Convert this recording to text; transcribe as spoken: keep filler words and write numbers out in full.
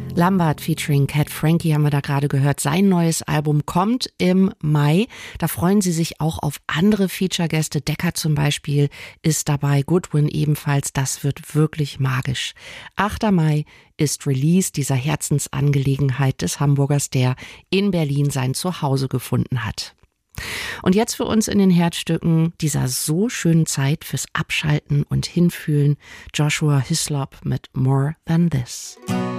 Lambert featuring Cat Frankie haben wir da gerade gehört. Sein neues Album kommt im Mai. Da freuen sie sich auch auf andere Feature-Gäste. Decker zum Beispiel ist dabei, Goodwin ebenfalls. Das wird wirklich magisch. achter Mai ist Release dieser Herzensangelegenheit des Hamburgers, der in Berlin sein Zuhause gefunden hat. Und jetzt für uns in den Herzstücken dieser so schönen Zeit fürs Abschalten und Hinfühlen, Joshua Hislop mit More Than This.